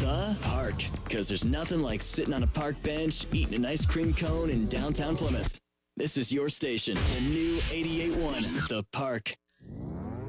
The Park. Because there's nothing like sitting on a park bench, eating an ice cream cone in downtown Plymouth. This is your station, the new 88.1, The Park.